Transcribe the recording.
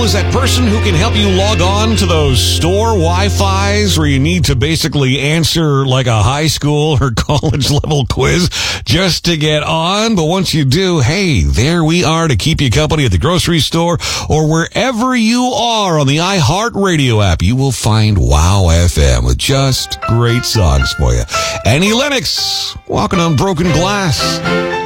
professional is that person who can help you log on to those store Wi-Fis where you need to basically answer like a high school or college level quiz just to get on. But once you do, hey, there we are to keep you company at the grocery store or wherever you are on the iHeartRadio app. You will find Wow FM with just great songs for you. Annie Lennox, walking on broken glass.